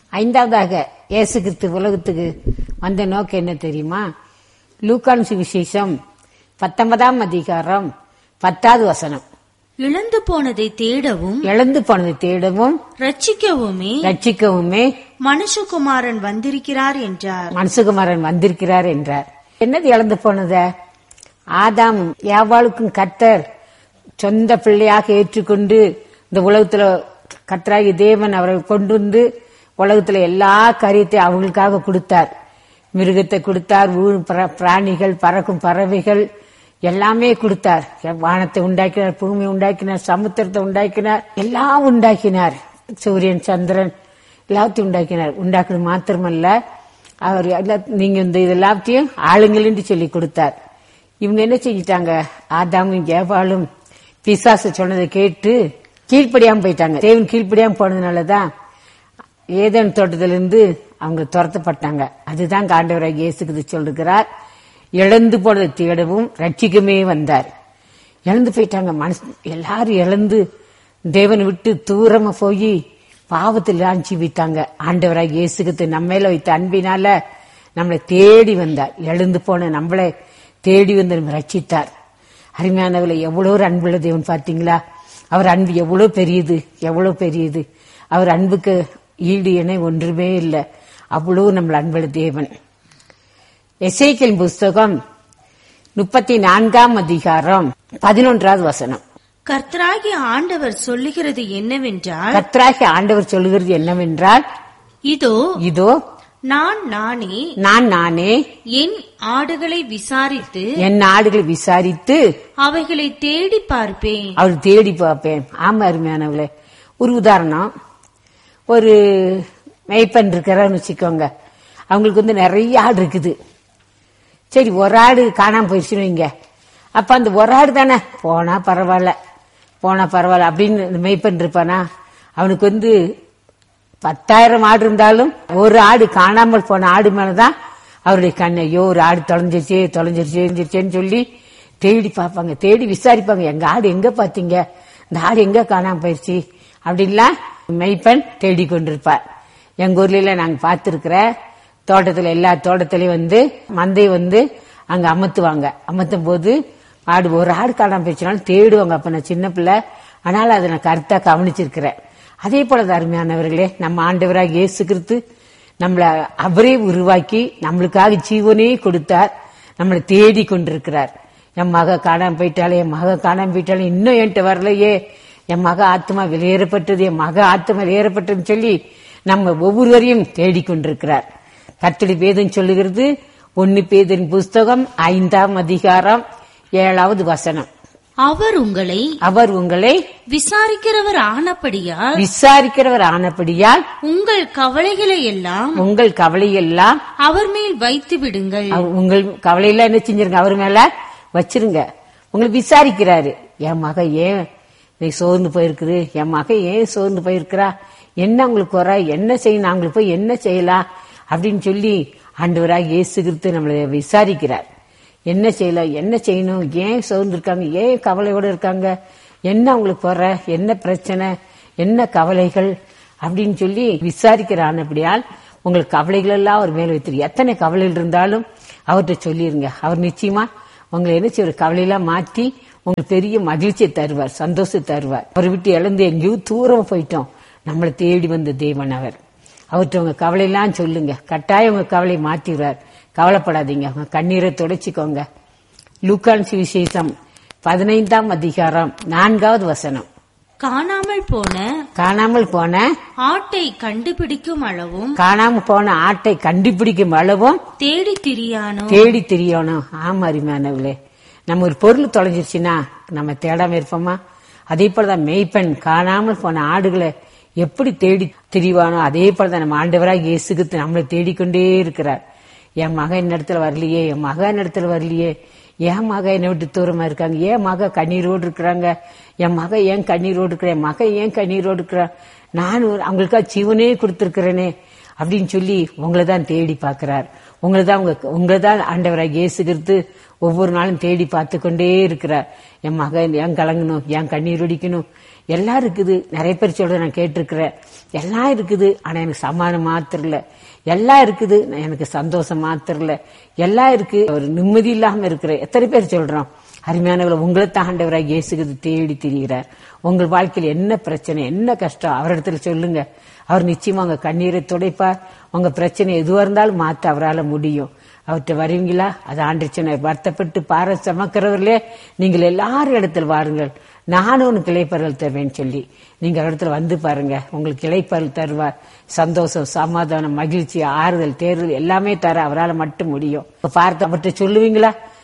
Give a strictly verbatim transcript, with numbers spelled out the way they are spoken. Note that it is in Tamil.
ஐந்தாவதாக இயேசு கிறிஸ்து உலகத்துக்கு வந்த நோக்கம் என்ன தெரியுமா? லூக்கான் சுவிசேஷம் பத்தொன்பதாம் அதிகாரம் பத்தாவது வசனம். இழந்து போனதை தேடவும் இழந்து போனதை தேடவும் ரட்சிக்கவுமே ரட்சிக்கவுமே மனுஷகுமாரன் வந்திருக்கிறார் என்றார். மனுஷகுமாரன் வந்திருக்கிறார் என்றார். என்னது இழந்து போனத? ஆதாம் ஏவாளுக்கும் கர்த்தர் சொந்த பிள்ளையாக ஏற்றுக்கொண்டு இந்த உலகத்துல கர்த்தராகிய தேவன் அவர்கள் கொண்டு வந்து உலகத்துல எல்லா காரியத்தையும் அவங்களுக்காக கொடுத்தார். மிருகத்தை கொடுத்தார், பிராணிகள், பறக்கும் பறவைகள் எல்லாமே கொடுத்தார். வானத்தை உண்டாக்கினார், பூமியை உண்டாக்கினார், சமுத்திரத்தை உண்டாக்கினார், எல்லாம் உண்டாக்கினார். சூரியன் சந்திரன் எல்லாத்தையும் உண்டாக்கினார். உண்டாக்குறது மாத்திரமல்ல, அவர் நீங்க இந்த இதெல்லாத்தையும் ஆளுங்கள் சொல்லி கொடுத்தார். இவங்க என்ன செஞ்சிட்டாங்க? ஆதாமும் ஏவாளும் பிசாசு சொன்னதை கேட்டு கீழ்ப்படியாம போயிட்டாங்க. தேவன் கீழ்ப்படியாம போனதுனாலதான் ஏதேன் தோட்டத்திலிருந்து அவங்க துரத்தப்பட்டாங்க. அதுதான் ஆண்டவராகிய இயேசு கிறிஸ்து சொல்லுகிறார், இழந்து போனதை தேடவும் ரட்சிக்குமே வந்தார். இழந்து போயிட்டாங்க. மனசு எல்லாரும் இழந்து தேவனை விட்டு தூரமா போய் பாவத்தில் ஜீவித்தாங்க. ஆண்டவராகிய இயேசு கிறிஸ்து நம்ம மேல வைத்த அன்பினால நம்மளை தேடி வந்தார். எழுந்து போன நம்மளை தேடி வந்து நம்ம ரட்சித்தார். அருமையானவர்களை, எவ்வளவு அன்புள்ள தேவன் பார்த்தீங்களா? அவர் அன்பு எவ்வளவு பெரியது, எவ்வளவு பெரியது. அவர் அன்புக்கு ஈடு இணை ஒன்றுமே இல்லை. அவ்வளவு நம்மள அன்புள்ள தேவன். எசேக்கியேல் புஸ்தகம் முப்பத்தி நான்காம் அதிகாரம் பதினொன்றாவது வசனம். கர்த்தராகிய ஆண்டவர் சொல்லுகிறது என்னவென்றால் கர்த்தராகிய ஆண்டவர் சொல்லுகிறது என்னவென்றால் இதோ இதோ நான் நானே நான் நானே என் ஆடுகளை விசாரித்து என் ஆடுகளை விசாரித்து அவைகளை தேடி பார்ப்பேன். அவர் தேடி பார்ப்பேன். ஆமா அருமையானவளே, ஒரு உதாரணம். ஒரு மேய்ப்பன் இருக்கிறான்னு வச்சுக்கோங்க. அவங்களுக்கு வந்து நிறைய ஆடு இருக்குது. சரி, ஒரு ஆடு காணாம போயிடுச்சுன்னு வைங்க. அப்ப அந்த ஒரு ஆடு தானே போனா பரவாயில்ல, போனா பரவாயில்ல அப்படின்னு இந்த மேய்ப்பன் இருப்பானா? அவனுக்கு வந்து பத்தாயிரம் ஆடு இருந்தாலும் ஒரு ஆடு காணாமல் போன ஆடு மேலதான் அவருடைய கண்ணையோ ஒரு ஆடு தொலைஞ்சிருச்சே தொலைஞ்சிருச்சேன்னு சொல்லி தேடி பார்ப்பாங்க, தேடி விசாரிப்பாங்க. எங்க ஆடு எங்க பாத்தீங்க, இந்த ஆடு எங்க காணாம போயிடுச்சு அப்படின்லாம் மெய்ப்பெண் தேடி கொண்டிருப்பார். எங்க ஊர்ல நாங்க பாத்துருக்கிற தோட்டத்துல எல்லா தோட்டத்திலயும் வந்து மந்தை வந்து அங்க அமர்த்துவாங்க. அமர்த்தும் போது ஆடு ஒரு ஆடு காணாம போயிடுச்சுனாலும் தேடுவாங்க. அப்ப நான் சின்ன பிள்ளை, ஆனாலும் அதை நான் கருத்தா கவனிச்சிருக்கிறேன். அதே போல அருமையானவர்களே, நம்ம ஆண்டவராக இயேசு கிறிஸ்து நம்மள அவரே உருவாக்கி நம்மளுக்காக ஜீவனே கொடுத்தார். நம்மளை தேடி கொண்டிருக்கிறார். என் மக காணாம போயிட்டாலே, என் மக காணாம போயிட்டாலே, இன்னும் என்கிட்ட வரலையே, என் மக ஆத்மா வெளியேறப்பட்டது, என் மக ஆத்மா வெளியேறப்பட்டதுன்னு சொல்லி நம்ம ஒவ்வொருவரையும் தேடிக்கொண்டிருக்கிறார். கர்த்தருடைய வேதம் சொல்லுகிறது, ஒன்னு பேதுருவின் புஸ்தகம் ஐந்தாம் அதிகாரம் ஏழாவது வசனம். அவர் உங்களை அவர் உங்களை விசாரிக்கிறவர் ஆனபடியால் விசாரிக்கிறவர் ஆனபடியால் உங்கள் கவலைகளை எல்லாம் உங்கள் கவலை எல்லாம் அவர் மேல் வைத்து விடுங்கள். உங்கள் கவலையெல்லாம் என்ன செஞ்சிருங்க, அவர் மேல வச்சிருங்க. உங்களை விசாரிக்கிறாரு. என் மக ஏன் நீ சோர்ந்து போயிருக்குது, என் மக ஏன் சோர்ந்து போயிருக்கிறா, என்ன உங்களுக்கு வர, என்ன செய்யணும், அவங்களுக்கு போய் என்ன செய்யலாம் அப்படின்னு சொல்லி ஆண்டவராக இயேசு கிறிஸ்து நம்மளை விசாரிக்கிறார். என்ன செய்யலாம், என்ன செய்யணும், ஏன் சோர்ந்து இருக்காங்க, ஏன் கவலையோட இருக்காங்க, என்ன அவங்களுக்கு வர, என்ன பிரச்சனை, என்ன கவலைகள் அப்படின்னு சொல்லி விசாரிக்கிறான். அப்படியால் உங்களுக்கு கவலைகள் எல்லாம் அவர் மேல வைத்திரு. எத்தனை கவலைகள் இருந்தாலும் அவர்கிட்ட சொல்லிருங்க. அவர் நிச்சயமா உங்களை என்ன செய்வார், கவலையெல்லாம் மாற்றி உங்களுக்கு பெரிய மகிழ்ச்சியை தருவார், சந்தோஷத்தை தருவார். அவரை விட்டு இழந்து எங்கேயோ தூரம் போயிட்டோம், நம்மளை தேடி வந்த தேவன் அவர். அவர்கிட்ட உங்க கவலையெல்லாம் சொல்லுங்க, கட்டாயம் உங்க கவலையை மாற்றிடுவார். கவலைப்படாதீங்க, உங்க கண்ணீரை துடைச்சிக்கோங்க. லூக்கான் சுவிசேஷம் பதினைந்தாம் அதிகாரம் நான்காவது வசனம். காணாமல் போன காணாமல் போன ஆட்டை கண்டுபிடிக்கும் அளவும் காணாமல் போன ஆட்டை கண்டுபிடிக்கும் அளவும் தேடி திரியானோ தேடி திரியணும். ஆமா அருமையானவர்களே, நம்ம ஒரு பொருள் தொலைஞ்சிருச்சுன்னா நம்ம தேடாம இருப்போமா? அதே போலதான் மெய்ப்பெண் காணாமல் போன ஆடுகளை எப்படி தேடி திரிவானோ அதே போலதான் நம்ம ஆண்டவராக இயேசு கிறிஸ்து நம்மளை தேடிக்கொண்டே இருக்கிறார். என் மகன் என்ன இடத்துல வரலையே, என் மகன் இடத்துல வரலையே, என் மக என்னை விட்டு தூரமா இருக்காங்க, என் மக கண்ணீரோடு இருக்கிறாங்க, என் மக ஏன் கண்ணீரோடு இருக்கிற, என் மக ஏன் கண்ணீரோடு இருக்கிறான், நான் அவங்களுக்காக ஜீவனே கொடுத்திருக்கிறேனே அப்படின்னு சொல்லி உங்களை தான் தேடி பார்க்கிறார். உங்களை தான் உங்களை தான் ஆண்டவராக இயேசு கிறிஸ்து ஒவ்வொரு நாளும் தேடி பார்த்து கொண்டே இருக்கிறார். என் மகன் ஏன் கலங்கணும், ஏன் கண்ணீர் வடிக்கணும், எல்லாம் இருக்குது. நிறைய பேர் சொல்ற நான் கேட்டிருக்கிறேன், எல்லாம் இருக்குது ஆனா எனக்கு சமாதானம் மாத்திரம் இல்ல, எல்லாம் இருக்குது எனக்கு சந்தோஷம் மாத்திரம் இல்ல, எல்லாம் இருக்கு ஒரு நிம்மதி இல்லாம இருக்கிற எத்தனை பேர் சொல்றோம். அருமையானவர்கள், உங்களை தான் ஆண்டவராக இயேசு கிறிஸ்து தேடி திரிகிறார். உங்கள் வாழ்க்கையில் என்ன பிரச்சனை, என்ன கஷ்டம் அவரிடத்துல சொல்லுங்க. அவர் நிச்சயமா உங்க கண்ணீரை துடைப்பார். உங்க பிரச்சனை எதுவா இருந்தாலும் மாற்ற அவரால் முடியும். அவர்கிட்ட வருவீங்களா? அது ஆண்டுச்சனை வருத்தப்பட்டு பார சமக்கிறவர்களே, நீங்கள் எல்லாரும் இடத்துல வாருங்கள், நானும் உனக்கு இளைப்பறல் தருவேன்னு சொல்லி நீங்க இடத்துல வந்து பாருங்க. உங்களுக்கு இளைப்பறல் தருவார். சந்தோஷம், சமாதானம், மகிழ்ச்சி, ஆறுதல், தேர்தல் எல்லாமே தர அவரால் மட்டும் முடியும். பார்த்து அவர்கிட்ட சொல்லுவீங்களா?